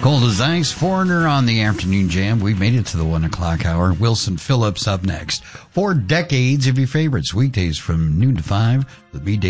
Cold as Ice, Foreigner on the Afternoon Jam. We've made it to the 1 o'clock hour. Wilson Phillips up next. 4 decades of your favorites, weekdays from noon to 5 with me, Dave.